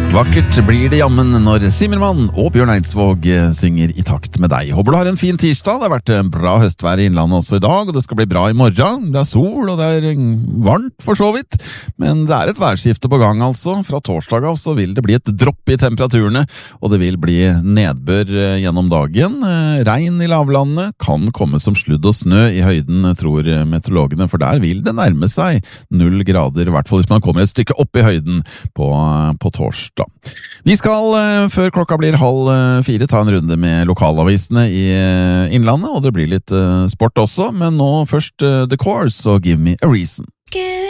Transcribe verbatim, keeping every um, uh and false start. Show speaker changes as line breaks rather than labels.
Vakkert blir det jammen når Simmermann og Bjørn Eidsvåg synger i takt med deg. Håper du har en fin tirsdag. Det har vært bra høstvær i innlandet også i dag, og det skal bli bra i morgen. Det er sol, og det er varmt for så vidt, men det er et værskifte på gang altså. Fra torsdag av så vil det bli et dropp i temperaturene, og det vil bli nedbør gjennom dagen. Regn i lavlandet kan komme som sludd og snø i høyden, tror meteorologene, for der vil det nærme seg null grader, i hvert fall hvis man kommer et stykke opp i høyden på, på torsdag. Vi skal, før klokka blir halv fire, ta en runde med lokalavisene i innlandet, og det blir litt sport også, men nå først The Course og Give Me a Reason.